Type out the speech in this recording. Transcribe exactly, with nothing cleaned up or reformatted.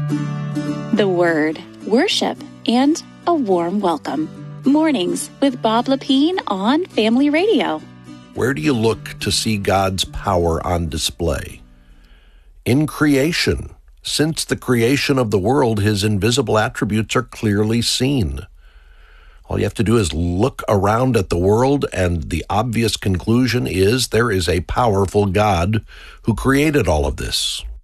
The Word, worship, and a warm welcome. Mornings with Bob Lepine on Family Radio. Where do you look to see God's power on display? In creation. Since the creation of the world, his invisible attributes are clearly seen. All you have to do is look around at the world, and the obvious conclusion is there is a powerful God who created all of this.